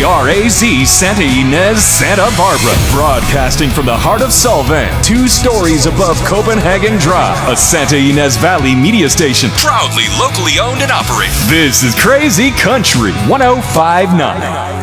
KRAZ Santa Ynez, Santa Barbara. Broadcasting from the heart of Solvang, 2 stories above Copenhagen Drive. A Santa Ynez Valley media station. Proudly locally owned and operated. This is Crazy Country 1059.